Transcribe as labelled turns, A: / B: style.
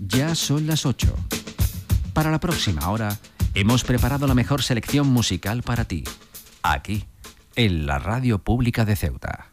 A: Ya son las 8. Para la próxima hora, hemos preparado la mejor selección musical para ti, aquí, en la Radio Pública de Ceuta.